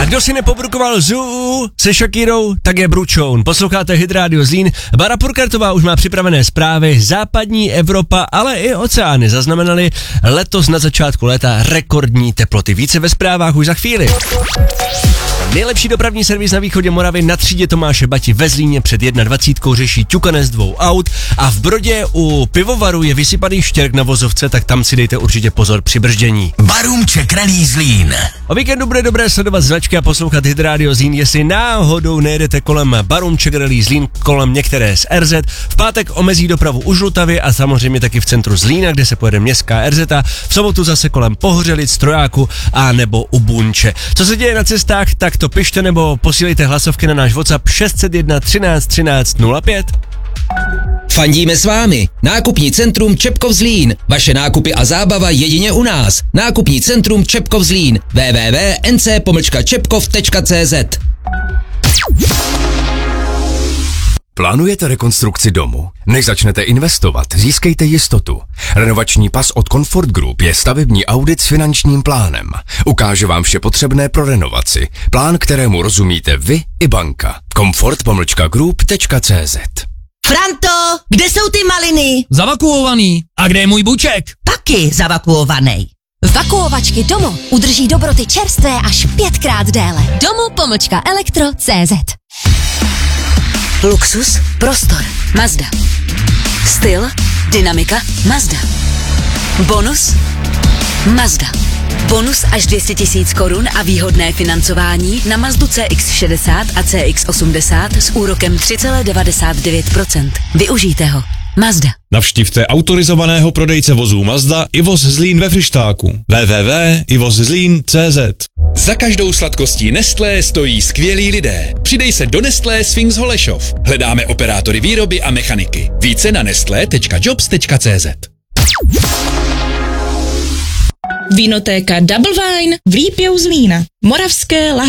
A kdo si nepobrukoval Zoo se Shakirou, tak je Bručoun. Posloucháte Hit Radio Zlín. Bára Purkertová už má připravené zprávy. Západní Evropa, ale i oceány zaznamenaly letos na začátku léta rekordní teploty. Více ve zprávách už za chvíli. Nejlepší dopravní servis na východě Moravy na třídě Tomáše Bati ve Zlíně před 21 řeší ťukanec 2 aut a v Brodě u pivovaru je vysypaný štěrk na vozovce, tak tam si dejte určitě pozor při brždění. Barůmček Rally Zlín. O víkendu bude dobré sledovat značky a poslouchat Hit Radio Zlín, jestli náhodou nejedete kolem Barůmček Rally Zlín, kolem některé z RZ. V pátek omezí dopravu u Žlutavy a samozřejmě taky v centru Zlína, kde se pojede městská RZ. V sobotu zase kolem Pohořelic, Trojáku a nebo u Bunče. Co se děje na cestách, tak to pište nebo posílejte hlasovky na náš WhatsApp 601 13 13 05. Fandíme s vámi. Nákupní centrum Čepkov Zlín. Vaše nákupy a zábava jedině u nás. Nákupní centrum Čepkov Zlín. www.nc-čepkov.cz. Plánujete rekonstrukci domu? Než začnete investovat, získejte jistotu. Renovační pas od Comfort Group je stavební audit s finančním plánem. Ukáže vám vše potřebné pro renovaci. Plán, kterému rozumíte vy i banka. comfort-group.cz. Franto, kde jsou ty maliny? Zavakuovaný. A kde je můj buček? Taky zavakuovaný. Vakuovačky Domo udrží dobroty čerstvé až 5krát déle. Domo-elektro.cz. Luxus, prostor, Mazda. Styl, dynamika, Mazda. Bonus, Mazda. Bonus až 200 000 korun a výhodné financování na Mazdu CX-60 a CX-80 s úrokem 3,99%. Využijte ho. Mazda. Navštivte autorizovaného prodejce vozů Mazda Ivoz Zlín ve Fryštáku. www.ivozzlin.cz. Za každou sladkostí Nestlé stojí skvělí lidé. Přidej se do Nestlé Sphinx Holešov. Hledáme operátory výroby a mechaniky. Více na nestlé.jobs.cz. Vínotéka Double Wine v Lípě u Zlína. Moravské